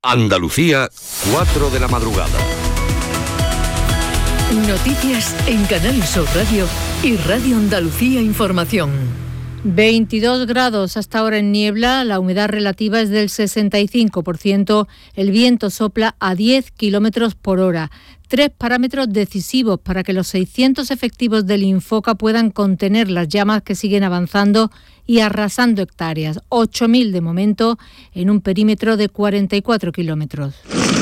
Andalucía, 4 de la madrugada. Noticias en Canal Sur Radio y Radio Andalucía Información. 22 grados hasta ahora en niebla, la humedad relativa es del 65%, el viento sopla a 10 kilómetros por hora. 3 parámetros decisivos para que los 600 efectivos del Infoca puedan contener las llamas que siguen avanzando y arrasando hectáreas. 8.000 de momento en un perímetro de 44 kilómetros.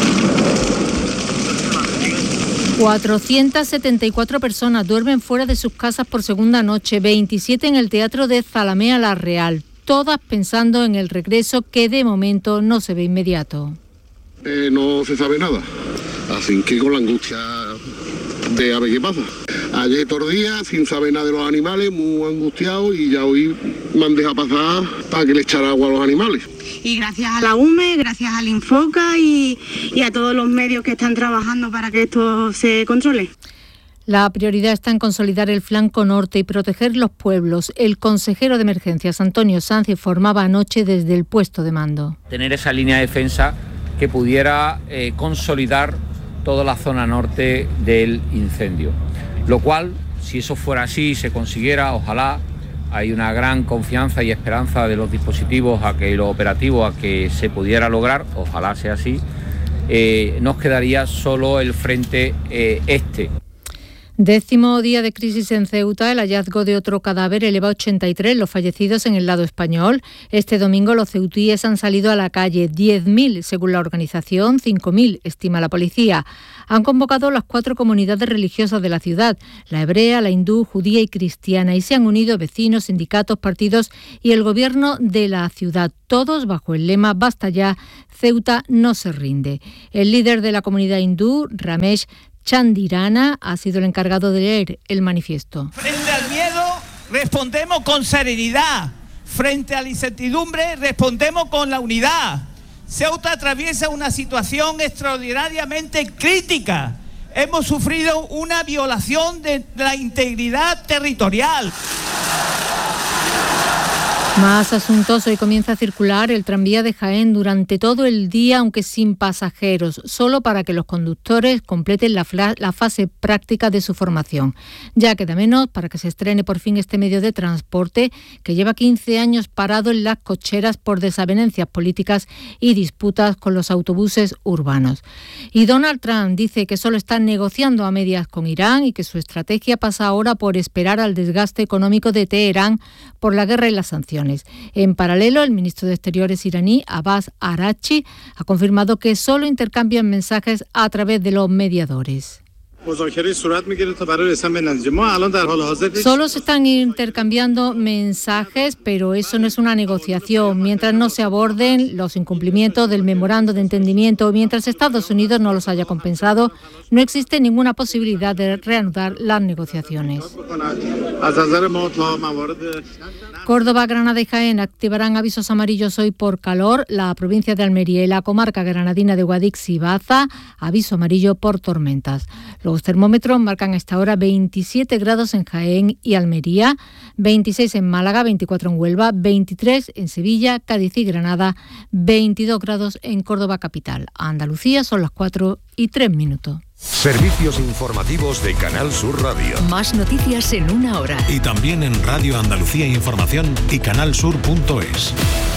474 personas duermen fuera de sus casas por segunda noche, 27 en el Teatro de Zalamea La Real, todas pensando en el regreso que de momento no se ve inmediato. No se sabe nada, así que con la angustia de a ver qué pasa. Ayer todo el día sin saber nada de los animales, muy angustiado, y ya hoy me han dejado pasar para que le echara agua a los animales. Y gracias a la UME, gracias al Infoca y a todos los medios que están trabajando para que esto se controle. La prioridad está en consolidar el flanco norte y proteger los pueblos. El consejero de emergencias, Antonio Sanz, informaba anoche desde el puesto de mando. Tener esa línea de defensa que pudiera consolidar toda la zona norte del incendio. Lo cual, si eso fuera así y se consiguiera, ojalá, hay una gran confianza y esperanza de los dispositivos a que los operativos a que se pudiera lograr, ojalá sea así, nos quedaría solo el frente este. 10º día de crisis en Ceuta, el hallazgo de otro cadáver eleva a 83 los fallecidos en el lado español. Este domingo los ceutíes han salido a la calle, 10.000 según la organización, 5.000 estima la policía. Han convocado las 4 comunidades religiosas de la ciudad, la hebrea, la hindú, judía y cristiana, y se han unido vecinos, sindicatos, partidos y el gobierno de la ciudad, todos bajo el lema «Basta ya, Ceuta no se rinde». El líder de la comunidad hindú, Ramesh Chandirana, ha sido el encargado de leer el manifiesto. Frente al miedo respondemos con serenidad, frente a la incertidumbre respondemos con la unidad. Ceuta atraviesa una situación extraordinariamente crítica. Hemos sufrido una violación de la integridad territorial. Más asuntos. Hoy comienza a circular el tranvía de Jaén durante todo el día, aunque sin pasajeros, solo para que los conductores completen la fase práctica de su formación. Ya queda menos para que se estrene por fin este medio de transporte que lleva 15 años parado en las cocheras por desavenencias políticas y disputas con los autobuses urbanos. Y Donald Trump dice que solo está negociando a medias con Irán y que su estrategia pasa ahora por esperar al desgaste económico de Teherán por la guerra y las sanciones. En paralelo, el ministro de Exteriores iraní, Abbas Araghchi, ha confirmado que solo intercambian mensajes a través de los mediadores. Solo se están intercambiando mensajes, pero eso no es una negociación. Mientras no se aborden los incumplimientos del memorando de entendimiento, mientras Estados Unidos no los haya compensado, no existe ninguna posibilidad de reanudar las negociaciones. Córdoba, Granada y Jaén activarán avisos amarillos hoy por calor. La provincia de Almería y la comarca granadina de Guadix y Baza, aviso amarillo por tormentas. Los termómetros marcan a esta hora 27 grados en Jaén y Almería, 26 en Málaga, 24 en Huelva, 23 en Sevilla, Cádiz y Granada, 22 grados en Córdoba capital. Andalucía son las 4:03. Servicios informativos de Canal Sur Radio. Más noticias en una hora. Y también en Radio Andalucía Información y canalsur.es.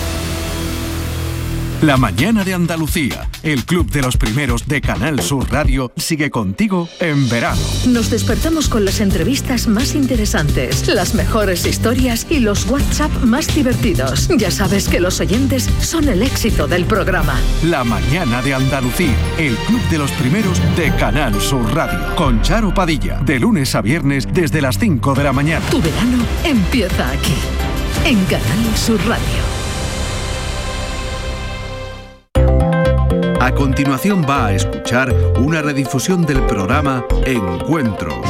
La mañana de Andalucía, el club de los primeros de Canal Sur Radio, sigue contigo en verano. Nos despertamos con las entrevistas más interesantes, las mejores historias y los WhatsApp más divertidos. Ya sabes que los oyentes son el éxito del programa. La mañana de Andalucía, el club de los primeros de Canal Sur Radio, con Charo Padilla, de lunes a viernes desde las 5 de la mañana. Tu verano empieza aquí, en Canal Sur Radio. A continuación va a escuchar una redifusión del programa Encuentros.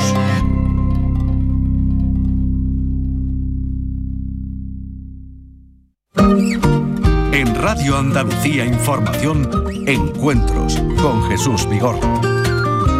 En Radio Andalucía Información, Encuentros con Jesús Vigorra.